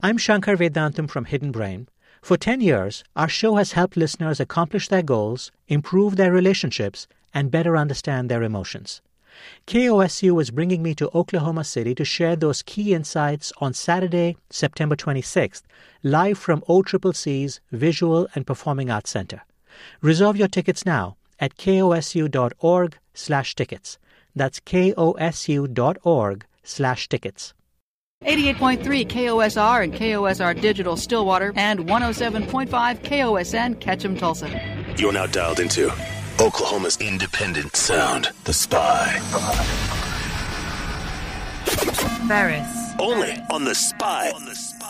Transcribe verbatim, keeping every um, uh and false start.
I'm Shankar Vedantam from Hidden Brain. For ten years, our show has helped listeners accomplish their goals, improve their relationships, and better understand their emotions. K O S U is bringing me to Oklahoma City to share those key insights on Saturday, September twenty-sixth, live from O C C C's Visual and Performing Arts Center. Reserve your tickets now at kosu.org slash tickets. That's kosu.org slash tickets. eighty-eight point three K O S R and K O S R Digital Stillwater and one oh seven point five K O S N Ketchum Tulsa. You're now dialed into Oklahoma's independent sound, The Spy. Ferris. Only on The Spy. On The Spy.